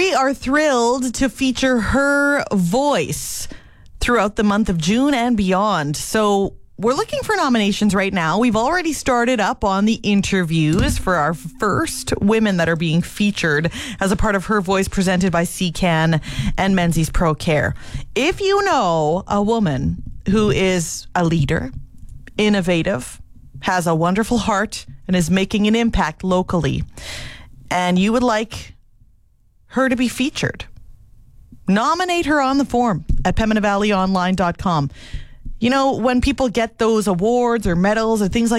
We are thrilled to feature her voice throughout the month of June and beyond. So we're looking for nominations right now. We've already started up on the interviews for our first women that are being featured as a part of Her Voice, presented by CCAN and Menzies Pro Care. If you know a woman who is a leader, innovative, has a wonderful heart, and is making an impact locally, and you would like her to be featured, nominate her on the form at PembinaValleyOnline.com. You know, when people get those awards or medals or things like